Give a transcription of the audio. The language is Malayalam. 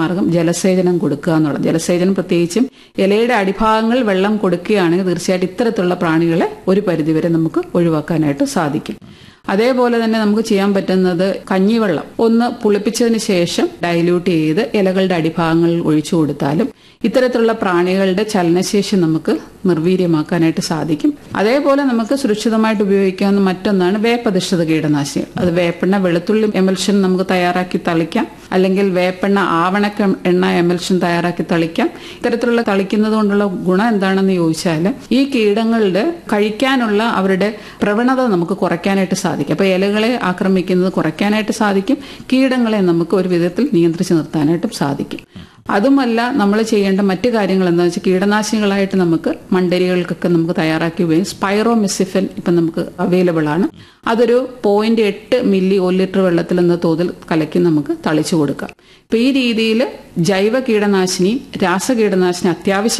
മാർഗം ജലസേചനം കൊടുക്കുക എന്നുള്ളത്. ജലസേചനം പ്രത്യേകിച്ചും ഇലയുടെ അടിഭാഗങ്ങൾ വെള്ളം കൊടുക്കുകയാണെങ്കിൽ തീർച്ചയായിട്ടും ഇത്തരത്തിലുള്ള പ്രാണികളെ ഒരു പരിധിവരെ നമുക്ക് ഒഴിവാക്കാനായിട്ട് സാധിക്കും. അതേപോലെ തന്നെ നമുക്ക് ചെയ്യാൻ പറ്റുന്നത് കഞ്ഞിവെള്ളം ഒന്ന് പുളിപ്പിച്ചതിന് ശേഷം ഡൈല്യൂട്ട് ചെയ്ത് ഇലകളുടെ അടിഭാഗങ്ങളിൽ ഒഴിച്ചു കൊടുത്താലും ഇത്തരത്തിലുള്ള പ്രാണികളുടെ ചലനശേഷി നമുക്ക് നിർവീര്യമാക്കാനായിട്ട് സാധിക്കും. അതേപോലെ നമുക്ക് സുരക്ഷിതമായിട്ട് ഉപയോഗിക്കാവുന്ന മറ്റൊന്നാണ് വേപ്പധിഷ്ഠിത കീടനാശിനികൾ. അത് വേപ്പെണ്ണ വെളുത്തുള്ളി എമൽഷൻ നമുക്ക് തയ്യാറാക്കി തളിക്കാം, അല്ലെങ്കിൽ വേപ്പെണ്ണ ആവണക്ക എണ്ണ എമൽഷൻ തയ്യാറാക്കി തളിക്കാം. ഇത്തരത്തിലുള്ള തളിക്കുന്നത് കൊണ്ടുള്ള ഗുണം എന്താണെന്ന് ചോദിച്ചാൽ ഈ കീടങ്ങളുടെ കഴിക്കാനുള്ള അവരുടെ പ്രവണത നമുക്ക് കുറയ്ക്കാനായിട്ട് സാധിക്കും. അപ്പൊ ഇലകളെ ആക്രമിക്കുന്നത് കുറയ്ക്കാനായിട്ട് സാധിക്കും, കീടങ്ങളെ നമുക്ക് ഒരു വിധത്തിൽ നിയന്ത്രിച്ച് നിർത്താനായിട്ടും സാധിക്കും. അതുമല്ല നമ്മൾ ചെയ്യേണ്ട മറ്റു കാര്യങ്ങൾ എന്താണെന്ന് വെച്ചാൽ കീടനാശിനികളായിട്ട് നമുക്ക് മണ്ടരികൾക്കൊക്കെ നമുക്ക് തയ്യാറാക്കി ഉപയോഗിക്കും. സ്പൈറോമെസിഫൻ ഇപ്പം നമുക്ക് അവൈലബിൾ ആണ്. അതൊരു 0.8 മില്ലി 1 ലിറ്റർ വെള്ളത്തിൽ എന്ന തോതിൽ കലക്കി നമുക്ക് തളിച്ചു കൊടുക്കാം. ഇപ്പൊ ഈ രീതിയിൽ ജൈവ കീടനാശിനിയും രാസകീടനാശിനി അത്യാവശ്യം